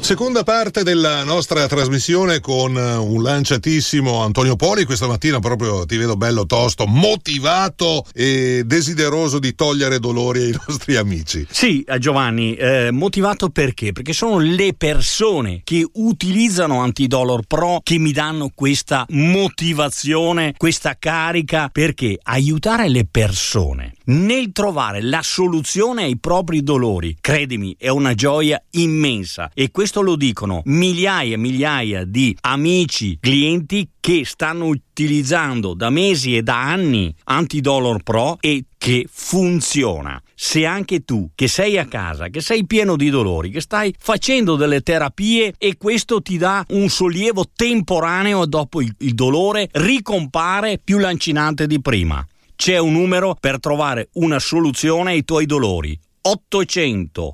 Seconda parte della nostra trasmissione con un lanciatissimo Antonio Poli. Questa mattina proprio ti vedo bello tosto, motivato e desideroso di togliere dolori ai nostri amici. Sì, Giovanni, motivato perché? Perché sono le persone che utilizzano Antidolor Pro che mi danno questa motivazione, questa carica, perché aiutare le persone nel trovare la soluzione ai propri dolori, credimi, è una gioia immensa, e questo lo dicono migliaia e migliaia di amici, clienti che stanno utilizzando da mesi e da anni Antidolor Pro e che funziona. Se anche tu, che sei a casa, che sei pieno di dolori, che stai facendo delle terapie e questo ti dà un sollievo temporaneo, dopo il dolore ricompare più lancinante di prima. C'è un numero per trovare una soluzione ai tuoi dolori: 800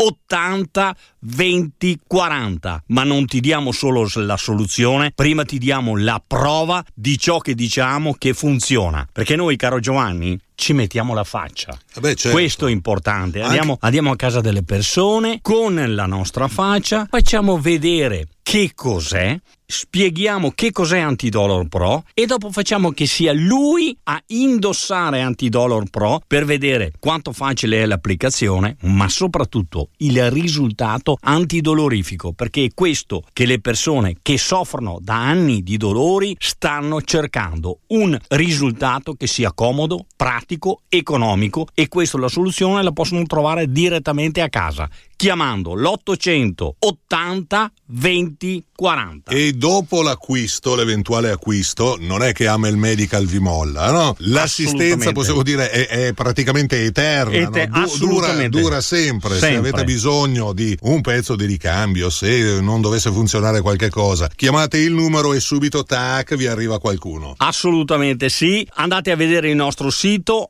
80 20 40. Ma non ti diamo solo la soluzione, prima ti diamo la prova di ciò che diciamo che funziona, perché noi, caro Giovanni, ci mettiamo la faccia. Certo. Questo è importante. Andiamo a casa delle persone con la nostra faccia, facciamo vedere che cos'è, spieghiamo che cos'è Antidolor Pro e dopo facciamo che sia lui a indossare Antidolor Pro per vedere quanto facile è l'applicazione, ma soprattutto il risultato antidolorifico, perché è questo che le persone che soffrono da anni di dolori stanno cercando: un risultato che sia comodo, pratico, economico, e questa la soluzione la possono trovare direttamente a casa chiamando l'800 80 20 40. E dopo l'acquisto, l'eventuale acquisto, non è che Amel Medical vi molla, no? L'assistenza, possiamo dire, è praticamente eterna, no? Dura sempre. Se avete bisogno di un pezzo di ricambio, se non dovesse funzionare qualche cosa, chiamate il numero e subito tac vi arriva qualcuno. Assolutamente sì. Andate a vedere il nostro sito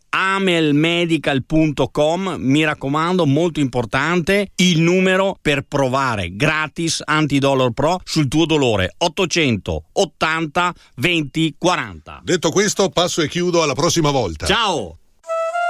amelmedical.com, mi raccomando, molto importante, il numero per provare gratis Antidolor Pro sul tuo dolore: 800 80 20 40. Detto questo, passo e chiudo, alla prossima volta. Ciao!